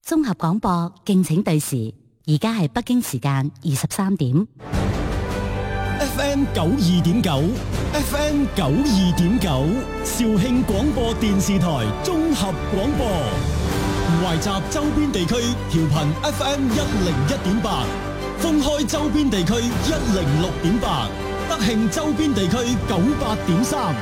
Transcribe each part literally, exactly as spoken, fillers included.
綜合廣播，敬請對時。而家係北京時間二十三點。 F M 九二點九 ，F M 九二點九，肇慶廣播電視台綜合廣播，懷集周邊地區調頻 F M 一零一點八，封開周邊地區一零六點八，德慶周邊地區九八點三。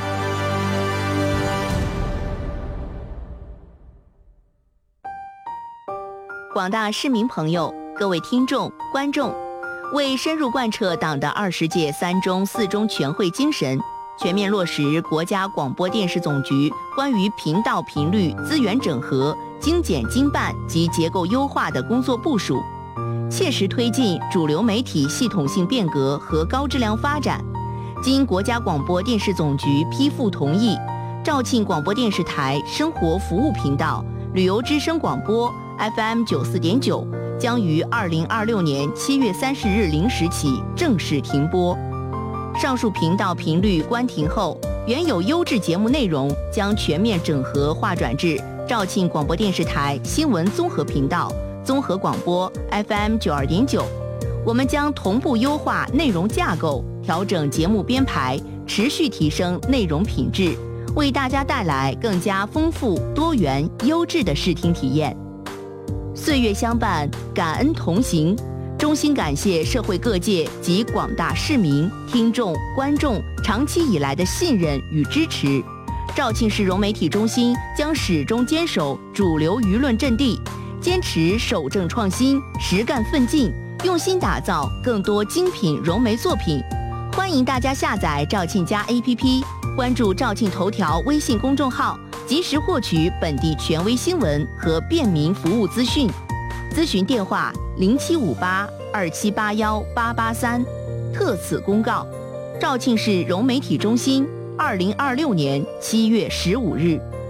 廣大市民朋友，各位聽眾、觀眾，為深入貫徹黨的二十屆三中四中全會精神，全面落實國家廣播電視總局關於頻道頻率資源整合、精簡精辦及結構優化的工作部署，切實推進主流媒體系統性變革和高質量發展。經國家廣播電視總局批復同意，肇慶廣播電視台生活服務頻道、旅遊之聲廣播 F M 九四點九將於二零二六年七月三十日零時起正式停播。上述頻道頻率關停後，原有優質節目內容將全面整合劃轉至肇慶廣播電視台新聞綜合頻道、綜合廣播 F M 九二點九。我們將同步優化內容架構，調整節目編排，持續提升內容品質，為大家帶來更加豐富、多元、優質的視聽體驗。歲月相伴，感恩同行。衷心感謝社會各界及廣大市民、聽眾、觀眾長期以來的信任與支持。肇慶市融媒體中心將始終堅守主流輿論陣地，堅持守正創新、實幹奮進，用心打造更多精品融媒作品。歡迎大家下載肇慶家 A P P， 關注肇慶頭條微信公眾號，及時獲取本地權威新聞和便民服務資訊。諮詢電話零七五八二七八幺八八三。特此公告：肇慶市融媒體中心，二零二六年七月十五日。